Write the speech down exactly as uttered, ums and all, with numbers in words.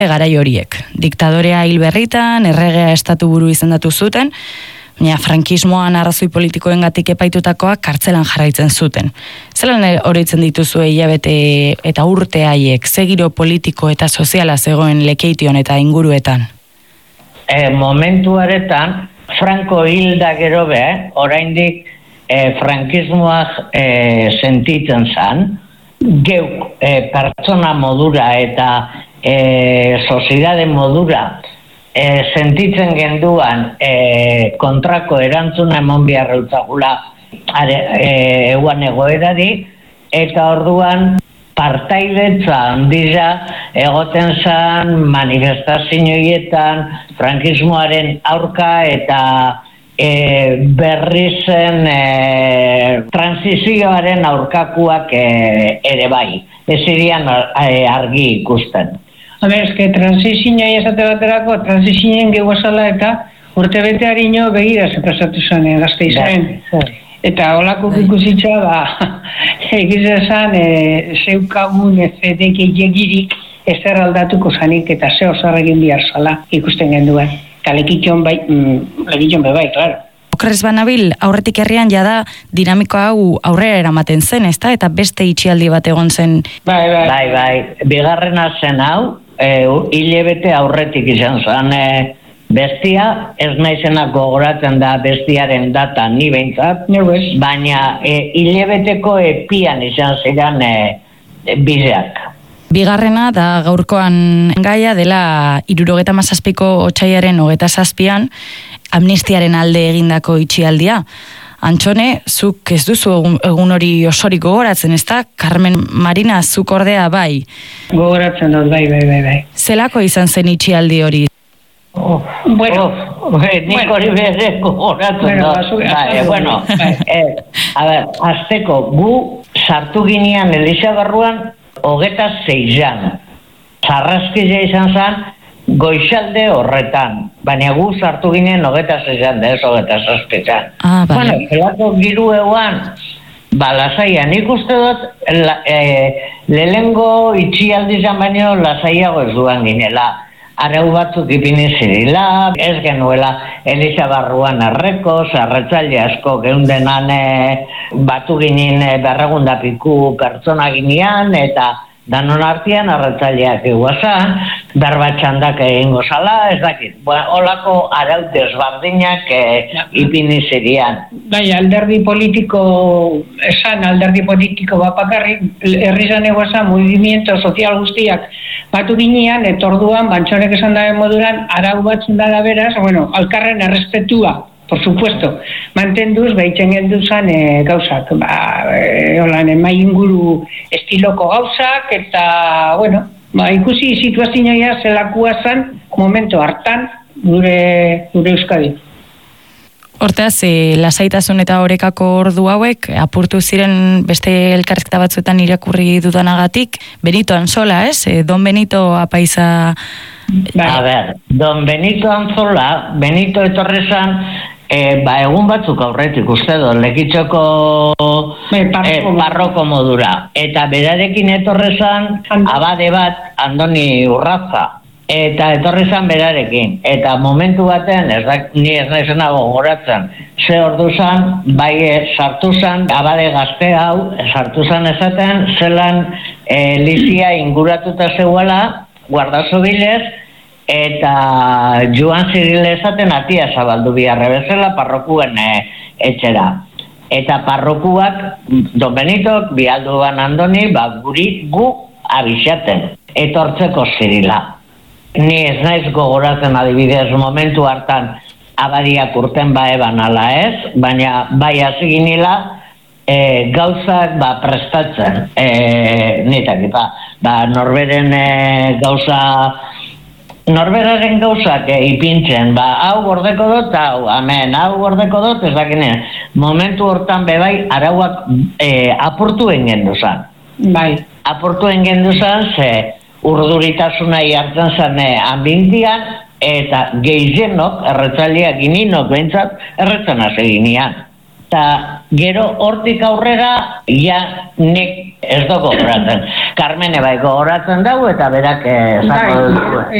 garai horiek. Diktadorea hil berritan, erregea estatu buru izendatu zuten, baina frankismoan arrazoi politikoengatik epaitutakoak kartzelan jarraitzen zuten. Zelan horitzen dituzue hilabete eta urte haiek, ze giro politiko eta soziala zegoen Lekeition eta inguruetan? E, momentu haretan, Franco hilda gero be, oraindik e, frankismoak e, sentitzen zan, geuk e, pertsona modura eta e, soziedade modura E, sentitzen genduan e, kontrako erantzuna emon biharra utzagula e, eguan egoerari, eta orduan partaidetza handia egoten zan manifestazioetan frankismoaren aurka eta e, berri zen e, transizioaren aurkakuak e, ere bai. Ez irian e, argi ikusten. Haber, eske transizioa esate baterako, transizioen gehuazala eta urte bete harino begira zepasatu zen gazte izan. Eta holako ikusitza, ba, egizazan, e, zeukagun ezedek egirik ezer aldatuko zanik eta ze osar egin bihar zala ikusten genduen. Eta Lekeition bai, mm, Lekeition bai, klaro. Okrez banabil, aurretik herrian jada dinamiko hau aurrera eramaten zen, ezta? Eta beste itxialdi bat egon zen. Bai, bai, bai, bai. Bigarrena zen hau, e, hilebete aurretik izan zen e, bestia, ez naizena gogoratzen da bestiaren data ni behintzat, baina e, hilebeteko epian izan ziren e, e, bideak. Bigarrena da gaurkoan gaia dela hirurogeta hamazazpiko otsaiaren hogeta zazpian amnistiaren alde egindako itxialdia. Antxone, zuk ez duzu egun, egun hori osorik gogoratzen, ez da? Carmen Marina, zuk ordea bai? Gogoratzen dut, bai, bai, bai, bai. Zelako izan zen itxialdi hori? Oh, bueno, oh, eh, nik hori bueno. Bere gogoratzen bueno, dut. Bai, bueno, eh, a ber, azteko, gu sartu ginean Eliza barruan hogeta zeian. Zarraskila izan zen, goixalde horretan, baina gu sartu ginen hogeta zeian, da ez hogeta zazpizan. Ah, bai. Bueno, zelako giru eguan, ba, lasaian, nik uste dut, la, e, lehengo itxialdizan baino lasaiago ez duan ginela. Arau batzuk ipini zirila, ez genuela Eliza barruan erreko, zarretzaile asko geundenan e, batu ginen e, berregunda piku pertsona ginean, eta danon artean arretzaileak eguazan, berbatxandak egingo zala, ez dakit. Bueno, olako arau desbardinak e, ipini zirian. Bai, alderdi politiko, esan alderdi politiko bapakarrik, herrizan eguazan, movimiento sozial guztiak batu ginean, etorduan, bantxonek esan dabe moduran, arau batzun dara beraz, bueno, alkarren errespetua, por supuesto, mantenduz, behitzen genduzan e, gauzak, ba, e, holan, emai inguru estiloko gauzak, eta, bueno, ba, ikusi situazioa zelakua zen, momento hartan, gure, gure Euskadi. Hortaz, e, lasaitasun eta orekako ordu hauek, apurtu ziren beste elkarrizketa batzuetan irakurri dudanagatik, Benito Anzola, ez? E, Don Benito apaiza... A ber, Don Benito Anzola, Benito etorrezan, e, ba, egun batzuk aurretik, uste do, Lekeitzoko e, parroko modura. Eta berarekin etorrezan, abade bat, Andoni Urraza. Eta etorri zan berarekin, eta momentu baten, ez da, ni ez naizena gogoratzen, ze ordu zan, bai sartu zan, abade gazte hau, sartu zan esaten, zelan e, lizia inguratuta zeuela, guardazobilez, eta joan zirile esaten atia zabaldu biharre bezala parrokuen e, etxera. Eta parrokuak, Don Benitok, bialduan Andoni, ba, guri gu abixaten, etortzeko zirila. Ni ez naiz gogoratzen adibidez momentu hartan abadiak urten baeban ala ez, baina bai hasi ginela e, gauzak ba, prestatzen. E, Nitak, ba, ba, norberen e, gauza, norberaren gauzak e, ipintzen, ba, hau gordeko dut, hau, amen, hau gordeko dut, ez dakinen. Momentu hortan bebai arauak e, apurtu engen duzan. Bai. Apurtu engen duzan, ze urduritasuna hartzen zen ambientian, eta gehienok, erretzaileak ininok behintzat, erretzen hasi ginean. eta gero hortik aurrera, ja nik ez dugu gogoratzen. Carmene bai gogoratzen dugu eta berak esango dugu.